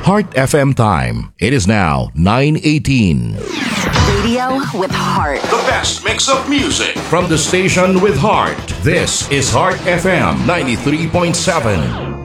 Heart FM time. It is now 9:18. Radio with heart. The best mix of music. From the station with heart, this is Heart FM 93.7.